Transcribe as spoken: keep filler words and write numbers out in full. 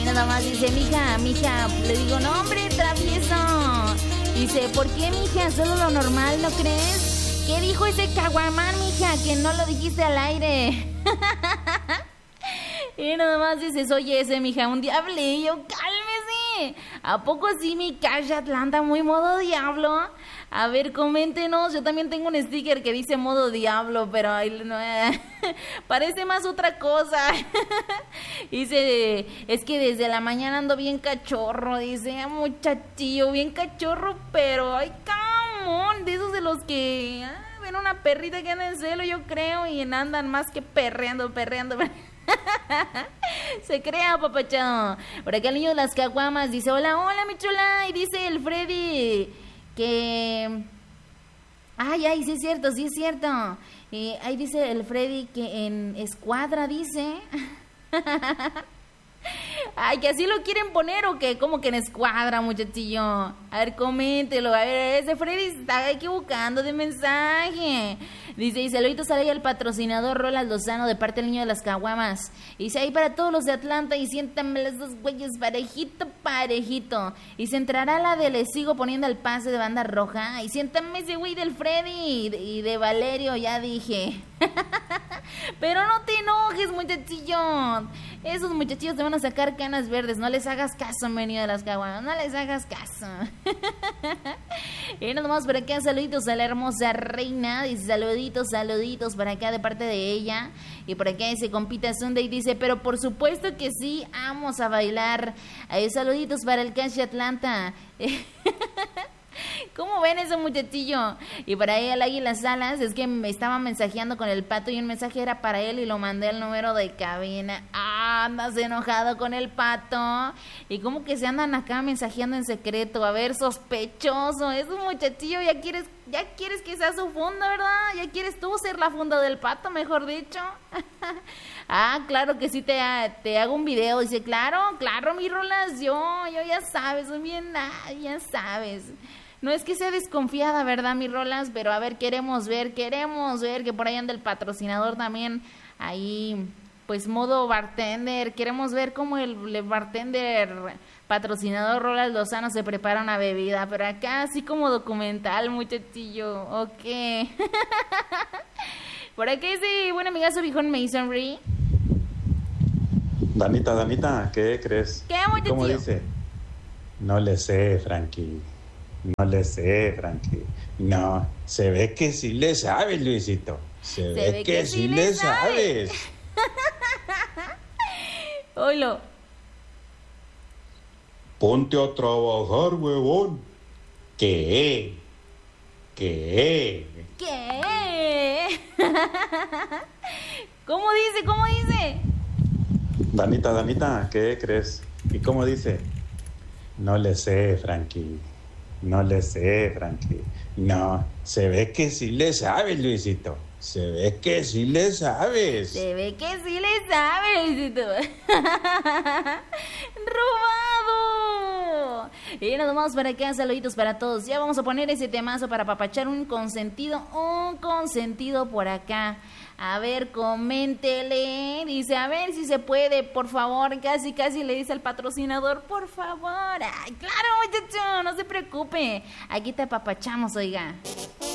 nada más dice, mija, mija, le digo, no hombre, travieso. Dice, ¿por qué, mija? Solo lo normal, ¿no crees? ¿Qué dijo ese caguamán, mija? Que no lo dijiste al aire. Y nada más dices, oye, ese, mija, un diablo. Y yo, cálmese. ¿A poco sí mi Cash Atlanta muy modo diablo? A ver, coméntenos. Yo también tengo un sticker que dice modo diablo, pero ay, no, eh, parece más otra cosa. Dice, es que desde la mañana ando bien cachorro. Dice, muchachillo, bien cachorro, pero ay, camón, de esos de los que ah, ven una perrita que anda en celo, yo creo, y andan más que perreando, perreando, perreando. Se crea, papachado. Por acá el niño de las caguamas dice, hola, hola, mi chula. Y dice el Freddy que... Ay, ay, sí es cierto, sí es cierto. Y ahí dice el Freddy que en escuadra dice... Ay, que así lo quieren poner o que como que en escuadra, muchachillo. A ver, coméntelo. A ver, ese Freddy está equivocando de mensaje. Dice, y saluditos sale al patrocinador Roland Lozano de parte del niño de las caguamas. Y dice, ahí para todos los de Atlanta y siéntanme los dos güeyes parejito, parejito. Y se entrará la de le sigo poniendo el pase de banda roja. Y siéntame ese güey del Freddy y de, y de Valerio, ya dije. Pero no te enojes, muchachillo. Esos muchachillos te van a sacar canas verdes. No les hagas caso, niño de las caguamas. No les hagas caso. Y nos vamos por acá. Saluditos a la hermosa reina. Dice saluditos, saluditos para acá de parte de ella. Y por acá dice compita Sunday. Dice, pero por supuesto que sí, vamos a bailar. Ahí saluditos para el Cash Atlanta. ¿Cómo ven ese muchachillo? Y para ahí el Águila Salas, es que me estaba mensajeando con el Pato y un mensaje era para él y lo mandé al número de cabina. Ah, andas enojado con el Pato. Y como que se andan acá mensajeando en secreto. A ver, sospechoso. Es un muchachillo, ya quieres, ya quieres que sea su funda, ¿verdad? Ya quieres tú ser la funda del Pato, mejor dicho. Ah, claro que sí, te, te hago un video. Dice, claro, claro, mi Rolas, yo, yo ya sabes, soy bien, ah, ya sabes. No es que sea desconfiada, ¿verdad, mi Rolas? Pero a ver, queremos ver, queremos ver que por ahí anda el patrocinador también. Ahí, pues, modo bartender. Queremos ver cómo el, el bartender patrocinador Rolas Lozano se prepara una bebida. Pero acá, así como documental, muchachillo. Ok. Por aquí dice, buen amigazo viejón Masonry. Danita, Danita, ¿qué crees? ¿Qué, muchachillo? ¿Cómo dice? No le sé, Frankie. No le sé, Frankie. No, se ve que sí le sabes, Luisito. Se, se ve, ve que, que sí le sabe. sabes. Oilo. Ponte a trabajar, huevón. ¿Qué? ¿Qué? ¿Qué? ¿Cómo dice? ¿Cómo dice? Danita, Danita, ¿qué crees? ¿Y cómo dice? No le sé, Frankie. No le sé, Frankie. No, se ve que sí le sabes, Luisito. Se ve que sí le sabes. Se ve que sí le sabes, Luisito. ¡Robado! Y nos vamos para acá, saluditos para todos. Ya vamos a poner ese temazo para papachar un consentido, un consentido por acá. A ver, coméntele. Dice, a ver si se puede, por favor. Casi, casi le dice al patrocinador, por favor. Ay, claro, muchacho, no se preocupe. Aquí te apapachamos, oiga.